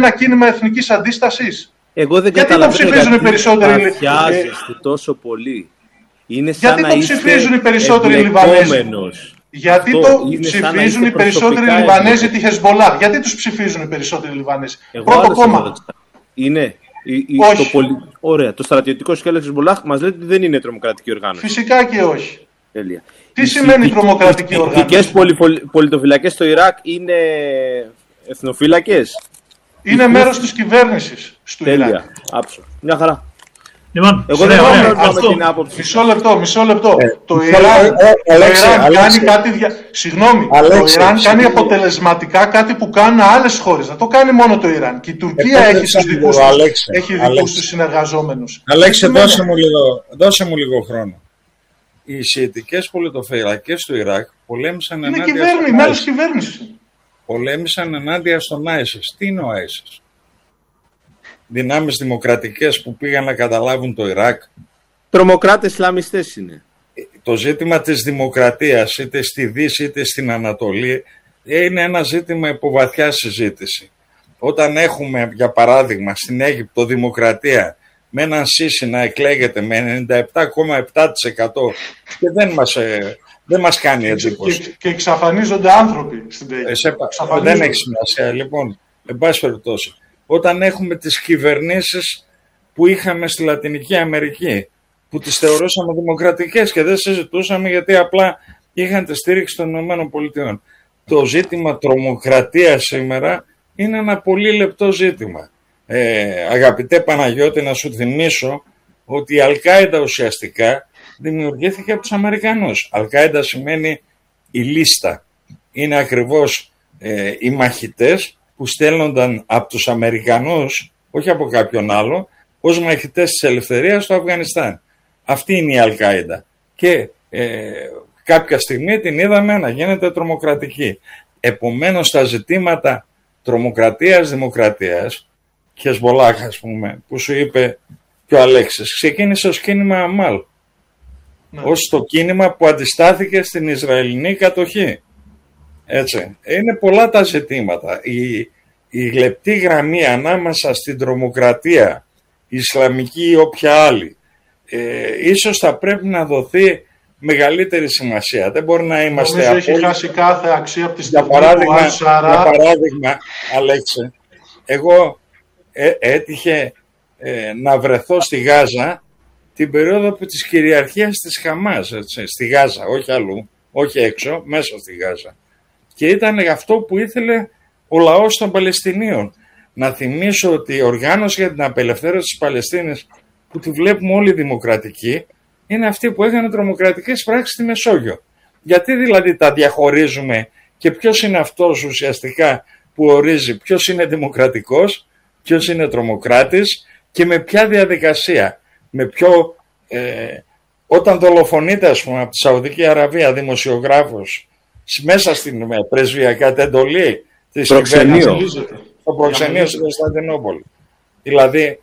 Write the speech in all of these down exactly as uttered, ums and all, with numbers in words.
ένα κίνημα εθνικής αντίστασης? Εγώ δεν γιατί το ψηφίζουν οι περισσότεροι Λιβανέζοι? τόσο πολύ. Είναι σαν γιατί να το ψηφίζουν οι περισσότεροι Λιβανέζοι? Γιατί το ψηφίζουν οι περισσότεροι Λιβανέζοι τη Χεσμολάχ? Γιατί τους ψηφίζουν οι περισσότεροι Λιβανέζοι? Πρώτο κόμμα. Είναι. Η, η, όχι. Το πολι... Ωραία. Το στρατιωτικό σκέλος της Χεσμολάχ μας λέει ότι δεν είναι τρομοκρατική οργάνωση. Φυσικά και όχι. Τέλεια. Τι οι, σημαίνει οι, τρομοκρατική οι, οργάνωση? Οι πολιτικές πολυ, πολιτοφυλακές στο Ιράκ είναι εθνοφύλακες. Είναι μέρος της κυβέρνησης στο Τέλεια. Ιράκ. Άψο. Μια χαρά. Λοιπόν, εγώ δεν έχω με την άποψη. Μισό λεπτό, μισό λεπτό. Ε, το Ιράν, ε, το Ιράν κάνει κάτι. Δια... Συγγνώμη, Αλέξη, το Ιράν συγγνώμη. κάνει αποτελεσματικά κάτι που κάνουν άλλες χώρες. Δεν το κάνει μόνο το Ιράν. Και η Τουρκία ε, έχει τους δικούς τους συνεργαζόμενους. Αλέξη, δώσε μου, λίγο, δώσε μου λίγο χρόνο. Οι σιητικές πολιτοφυλακές του Ιράκ πολέμησαν είναι ενάντια κυβέρνη, στον μέρος κυβέρνησης. Πολέμησαν ενάντια στον άισις. Τι είναι ο άισις? Δυνάμεις δημοκρατικές που πήγαν να καταλάβουν το Ιράκ. Τρομοκράτες Ισλαμιστές είναι. Το ζήτημα της δημοκρατίας είτε στη Δύση είτε στην Ανατολή είναι ένα ζήτημα υποβαθιά συζήτηση. Όταν έχουμε για παράδειγμα στην Αίγυπτο δημοκρατία με έναν Σίση να εκλέγεται με ενενήντα επτά κόμμα επτά τοις εκατό και δεν μας, ε, δεν μας κάνει εντύπωση. Και, και εξαφανίζονται άνθρωποι στην Αίγυπτο. Ε, δεν έχει σημασία. Λοιπόν, εν πάση περιπτώσει. Όταν έχουμε τις κυβερνήσεις που είχαμε στη Λατινική Αμερική, που τις θεωρούσαμε δημοκρατικές και δεν συζητούσαμε γιατί απλά είχαν τη στήριξη των ΗΠΑ. Το ζήτημα τρομοκρατίας σήμερα είναι ένα πολύ λεπτό ζήτημα. Ε, αγαπητέ Παναγιώτη, να σου θυμίσω ότι η Αλ-Κάιντα ουσιαστικά δημιουργήθηκε από τους Αμερικανούς. Αλ-Κάιντα σημαίνει η λίστα. Είναι ακριβώς ε, οι μαχητές που στέλνονταν από τους Αμερικανούς, όχι από κάποιον άλλο, ως μαχητές της ελευθερίας στο Αφγανιστάν. Αυτή είναι η Αλ-Κάιντα. Και ε, κάποια στιγμή την είδαμε να γίνεται τρομοκρατική. Επομένως τα ζητήματα τρομοκρατίας, δημοκρατίας, Χεσμολάχ ας πούμε, που σου είπε και ο Αλέξης, ξεκίνησε ως κίνημα Αμάλ. Ναι. Ως το κίνημα που αντιστάθηκε στην Ισραηλινή κατοχή. Έτσι. Είναι πολλά τα ζητήματα. Η, η λεπτή γραμμή ανάμεσα στην τρομοκρατία, η Ισλαμική ή όποια άλλη, ε, ίσως θα πρέπει να δοθεί μεγαλύτερη σημασία. Δεν μπορεί να είμαστε... Νομίζω έχει χάσει κάθε αξία από τη στιγμή για παράδειγμα, που Αλ-Σαρά... Για παράδειγμα, Αλέξη, εγώ ε, έτυχε ε, να βρεθώ στη Γάζα την περίοδο που της κυριαρχίας της Χαμάς, έτσι, στη Γάζα, όχι αλλού, όχι έξω, μέσα στη Γάζα. Και ήταν αυτό που ήθελε ο λαός των Παλαιστινίων. Να θυμίσω ότι η οργάνωση για την απελευθέρωση της Παλαιστίνης, που τη βλέπουμε όλοι δημοκρατική, είναι αυτή που έκανε τρομοκρατικές πράξεις στη Μεσόγειο. Γιατί δηλαδή τα διαχωρίζουμε και ποιος είναι αυτός ουσιαστικά που ορίζει ποιος είναι δημοκρατικός, ποιος είναι τρομοκράτης και με ποια διαδικασία, με ποιο... Ε, όταν δολοφονείται ας πούμε από τη Σαουδική Αραβία δημοσιογράφος μέσα στην πρεσβεία κατ' εντολή της κυβέρνησης, το προξενείο στην Κωνσταντινούπολη. Δηλαδή,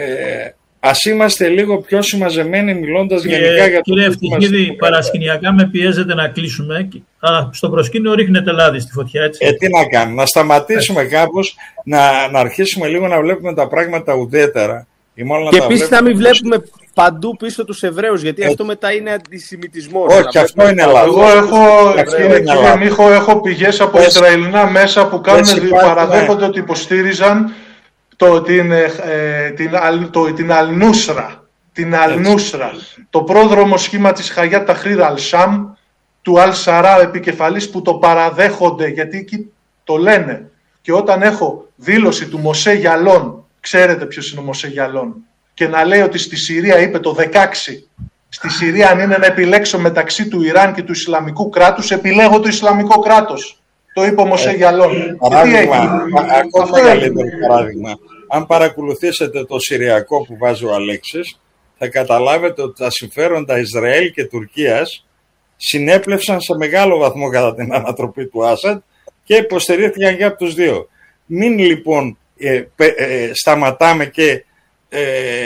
ε, ας είμαστε λίγο πιο συμμαζεμένοι μιλώντας κύριε, γενικά για το... Κύριε Ευτυχίδη, παρασκηνιακά με πιέζετε να κλείσουμε. Α, στο προσκήνιο ρίχνετε λάδι στη φωτιά, έτσι. Ε, τι να κάνουμε, να σταματήσουμε έτσι. Κάπως, να, να αρχίσουμε λίγο να βλέπουμε τα πράγματα ουδέτερα. Και επίσης να μην βλέπουμε παντού πίσω τους Εβραίους, γιατί ε, αυτό μετά είναι αντισημιτισμός. Όχι, αυτό είναι λάθος. Εγώ έχω, κύριε, κύριε Μίχο, έχω πηγές από Πες, Ισραηλινά μέσα που κάνουν, παραδέχονται ότι υποστήριζαν το, την, ε, την, το, την Αλνούσρα, την Αλνούσρα, το πρόδρομο σχήμα της Χαγιά Ταχρήρ Αλ-Σάμ, του Αλ-Σαρά επικεφαλής, που το παραδέχονται, γιατί εκεί το λένε. Και όταν έχω δήλωση του Μωσέ Γιαλών, ξέρετε ποιος είναι ο Μωσέ Γιαλών, και να λέει ότι στη Συρία είπε το δεκαέξι, στη Συρία αν είναι να επιλέξω μεταξύ του Ιράν και του Ισλαμικού κράτους, επιλέγω το Ισλαμικό κράτος. Το είπε ο Μωσέ Γιαλών. Παράδειγμα, ακόμα καλύτερο παράδειγμα. Αν παρακολουθήσετε το Συριακό που βάζει ο Αλέξης, θα καταλάβετε ότι τα συμφέροντα Ισραήλ και Τουρκίας συνέπλευσαν σε μεγάλο βαθμό κατά την ανατροπή του Άσαντ και υποστηρίχθηκαν και από τους δύο. Μην λοιπόν ε, ε, σταματάμε και ε,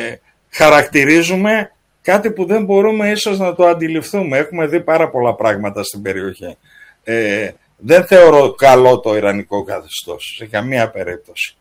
χαρακτηρίζουμε κάτι που δεν μπορούμε ίσως να το αντιληφθούμε. Έχουμε δει πάρα πολλά πράγματα στην περιοχή. Ε, δεν θεωρώ καλό το ιρανικό καθεστώς σε καμία περίπτωση.